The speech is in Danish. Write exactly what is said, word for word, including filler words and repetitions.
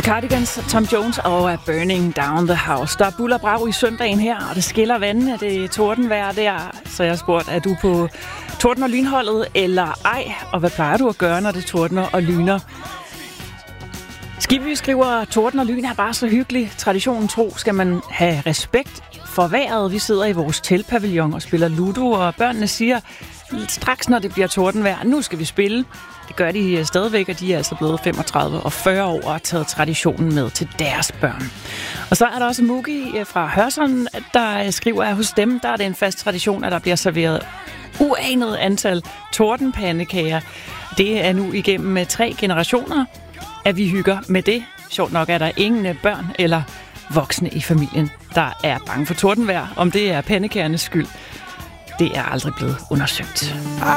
Cardigans, Tom Jones og Burning Down the House. Der er buller brag i søndagen her, og det skiller vandene. Det er tordenvejr der, så jeg spurgte, er du på torden- og lynholdet eller ej? Og hvad plejer du at gøre, når det tordner og lyner? Skibby skriver, torden og lyn er bare så hyggelig. Traditionen tro skal man have respekt for vejret. Vi sidder i vores teltpavillon og spiller Ludo, og børnene siger, straks når det bliver tordenvejr, nu skal vi spille. Det gør de stadigvæk, og de er altså blevet femogtredive og fyrre år og har taget traditionen med til deres børn. Og så er der også Mugi fra Hørsholm, der skriver, at hos dem der er det en fast tradition, at der bliver serveret uanet antal tordenpandekager. Det er nu igennem med tre generationer, at vi hygger med det. Sjovt nok er der ingen børn eller voksne i familien, der er bange for tordenvejr. Om det er pandekagernes skyld, det er aldrig blevet undersøgt.